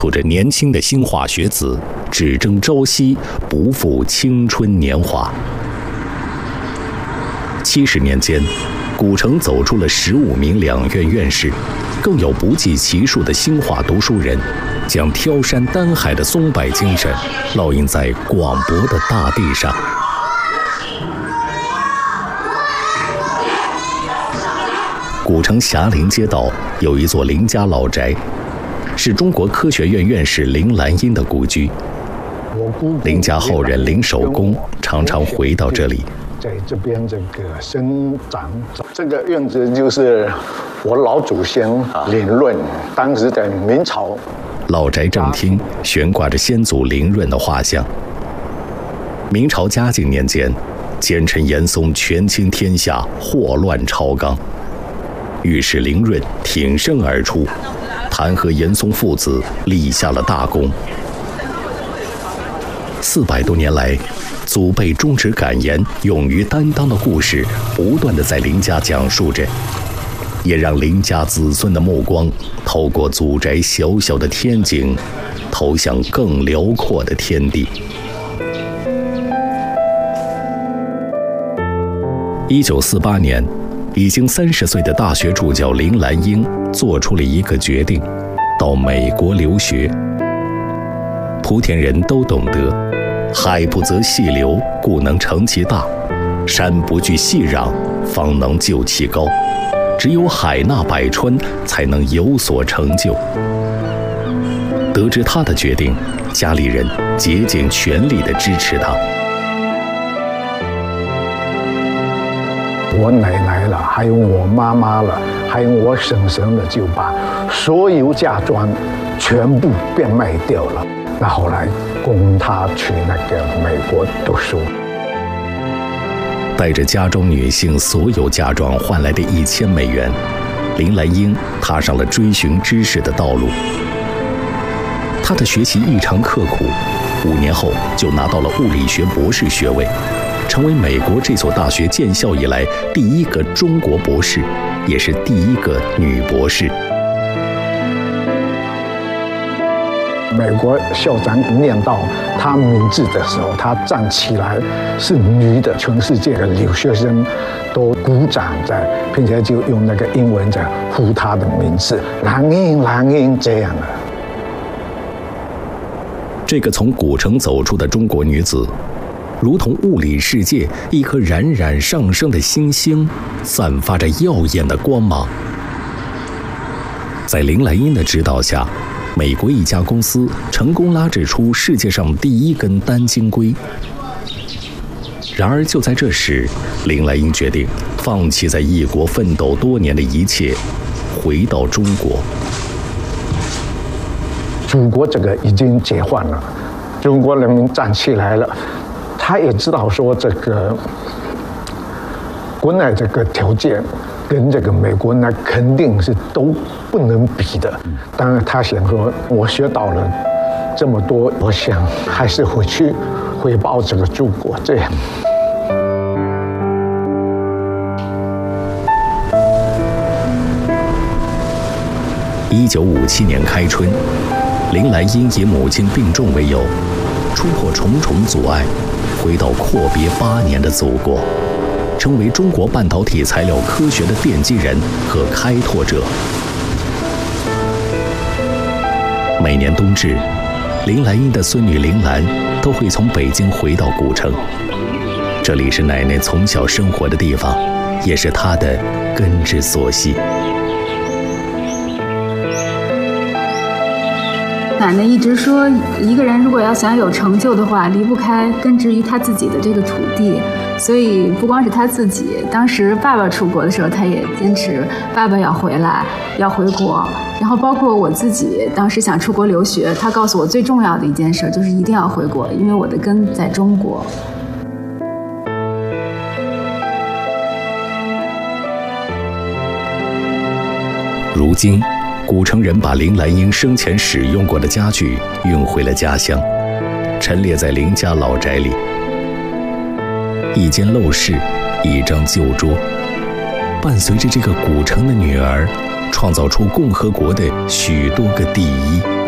吐着年轻的新化学子，只争朝夕，不负青春年华。70年间，古城走出了15名两院院士，更有不计其数的新化读书人，将挑山担海的松柏精神烙印在广博的大地上。古城霞陵街道有一座林家老宅，是中国科学院院士林兰英的故居。林家后人林守恭常常回到这里， 在这边这个生长。这个院子就是我老祖先林润，当时在明朝。 老宅正厅悬挂着先祖林润的画像。明朝嘉靖年间，奸臣严嵩权倾天下，祸乱朝纲。御史林润挺身而出，弹劾严嵩父子，立下了大功。400多年来，祖辈忠直敢言、勇于担当的故事不断地在林家讲述着，也让林家子孙的目光透过祖宅小小的天井，投向更辽阔的天地。1948年，已经30岁的大学助教林兰英做出了一个决定，到美国留学。莆田人都懂得，海不择细流，故能成其大；山不惧细壤，方能就其高。只有海纳百川，才能有所成就。得知他的决定，家里人竭尽全力地支持他。 我奶奶了，还有我妈妈了，还有我婶婶了，就把所有嫁妆全部变卖掉了。那后来供她去那个美国读书。 带着家中女性所有嫁妆换来的1000美元，林兰英踏上了追寻知识的道路。她的学习异常刻苦，5年后就拿到了物理学博士学位，成为美国这所大学建校以来第一个中国博士，也是第一个女博士。 美国校长念到他名字的时候，他站起来是女的，全世界的留学生都鼓掌在，并且就用那个英文在呼他的名字，兰英，兰英，这样的。 这个从古城走出的中国女子，如同物理世界一颗冉冉上升的星星，散发着耀眼的光芒。在林兰英的指导下，美国一家公司成功拉制出世界上第一根单晶硅。然而就在这时，林兰英决定放弃在异国奋斗多年的一切，回到中国。 祖国这个已经解放了，中国人民站起来了，他也知道说这个国内这个条件跟这个美国那肯定是都不能比的。当然他想说，我学到了这么多，我想还是回去回报这个祖国。这样。 1957年开春，林兰英以母亲病重为由，突破重重阻碍，回到阔别8年的祖国，成为中国半导体材料科学的奠基人和开拓者。每年冬至，林兰英的孙女林兰都会从北京回到古城，这里是奶奶从小生活的地方，也是她的根之所系。 奶奶一直说，一个人如果要想有成就的话，离不开根植于他自己的这个土地。所以不光是他自己，当时爸爸出国的时候，他也坚持爸爸要回来，要回国。然后包括我自己，当时想出国留学，他告诉我最重要的一件事就是一定要回国，因为我的根在中国。 如今，古城人把林兰英生前使用过的家具运回了家乡，陈列在林家老宅里。一间陋室，一张旧桌，伴随着这个古城的女儿，创造出共和国的许多个第一。